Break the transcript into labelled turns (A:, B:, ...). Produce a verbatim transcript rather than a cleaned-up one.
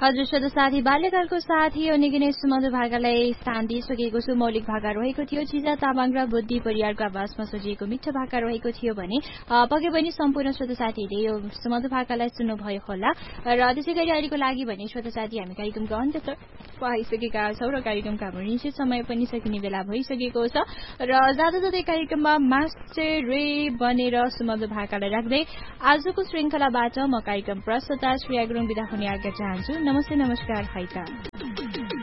A: हजुर श्रोता साथी, बाल्यकालको साथी हो निकै नै सुमधुर भाकालाई स्थान दिइसकेको छु। मौलिक भाका रहेको थियो चिजा तामाङ र बुद्धि परियारको आवाजमा सजिएको मिठो भाका रहेको थियो भने पक्कै पनि सम्पूर्ण श्रोता साथीहरूले यो सुमधुर भाकालाई सुन्नुभयो होला। र त्यसै गरी अहिलेको लागि भने श्रोता साथी हामी कार्यक्रमको अन्त्यतर्फ आइसकेका छौँ र कार्यक्रमका हाम्रो निश्चित समय पनि सकिने बेला भइसकेको छ। र जाँदा जाँदै कार्यक्रममा मास्टर रे बनेर सुमधुर भाकालाई राख्दै आजको श्रृङ्खलाबाट म कार्यक्रम प्रस्तुता श्रेया गुरुङ बिदा हुने आज्ञा चाहन्छु। नमस्ते, नमस्कार, है त।